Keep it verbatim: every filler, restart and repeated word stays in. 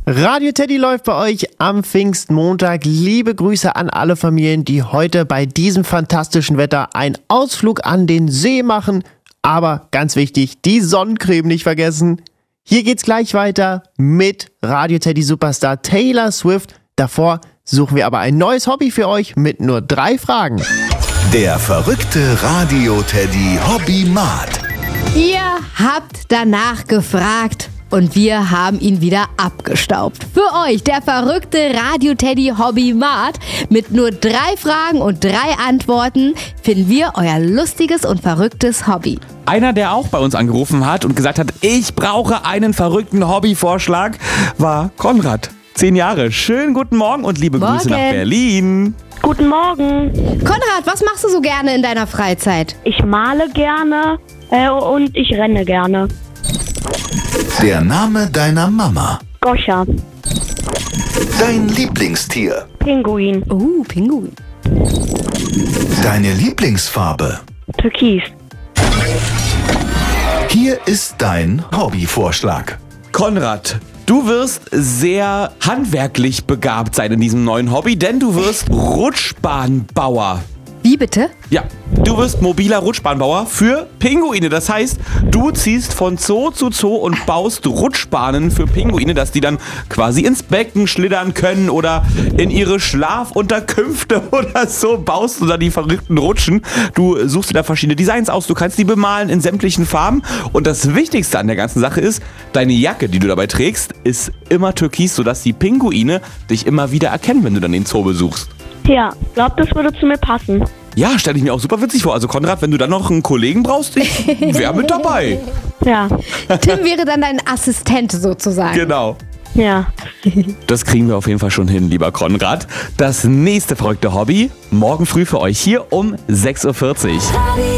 Radio Teddy läuft bei euch am Pfingstmontag. Liebe Grüße an alle Familien, die heute bei diesem fantastischen Wetter einen Ausflug an den See machen. Aber ganz wichtig, die Sonnencreme nicht vergessen. Hier geht's gleich weiter mit Radio Teddy Superstar Taylor Swift. Davor suchen wir aber ein neues Hobby für euch mit nur drei Fragen. Der verrückte Radio Teddy Hobbymat. Ihr habt danach gefragt und wir haben ihn wieder abgestaubt. Für euch der verrückte Radio Teddy Hobbymat. Mit nur drei Fragen und drei Antworten finden wir euer lustiges und verrücktes Hobby. Einer, der auch bei uns angerufen hat und gesagt hat, ich brauche einen verrückten Hobbyvorschlag, war Konrad. Zehn Jahre. Schönen guten Morgen und liebe Morgen. Grüße nach Berlin. Guten Morgen. Konrad, was machst du so gerne in deiner Freizeit? Ich male gerne äh, und ich renne gerne. Der Name deiner Mama. Goscha. Dein Lieblingstier. Pinguin. Uh, Pinguin. Deine Lieblingsfarbe. Türkis. Hier ist dein Hobbyvorschlag. Konrad, du wirst sehr handwerklich begabt sein in diesem neuen Hobby, denn du wirst Rutschbahnbauer. Wie bitte? Ja, du wirst mobiler Rutschbahnbauer für Pinguine. Das heißt, du ziehst von Zoo zu Zoo und baust Rutschbahnen für Pinguine, dass die dann quasi ins Becken schlittern können oder in ihre Schlafunterkünfte oder so baust du dann die verrückten Rutschen. Du suchst dir da verschiedene Designs aus, du kannst die bemalen in sämtlichen Farben. Und das Wichtigste an der ganzen Sache ist, deine Jacke, die du dabei trägst, ist immer türkis, sodass die Pinguine dich immer wieder erkennen, wenn du dann den Zoo besuchst. Ja, glaub, das würde zu mir passen. Ja, stelle ich mir auch super witzig vor. Also Konrad, wenn du dann noch einen Kollegen brauchst, ich wäre mit dabei. Ja. Tim wäre dann dein Assistent sozusagen. Genau. Ja. Das kriegen wir auf jeden Fall schon hin, lieber Konrad. Das nächste verrückte Hobby, morgen früh für euch hier um sechs Uhr vierzig. Radio